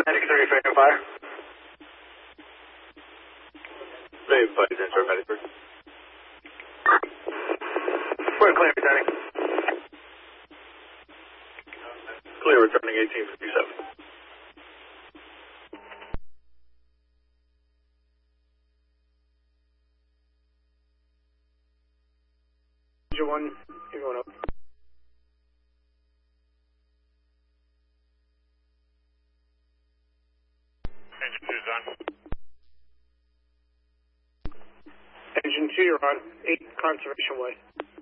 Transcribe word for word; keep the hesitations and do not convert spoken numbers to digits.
Medic thirty, Fairfield Fire. Fairfield Fire, enter Medic. We're clear, returning. Clear, returning eighteen fifty-seven. Engine one, you're going up. Engine two's on. Engine two, you're on. eight Conservation Way.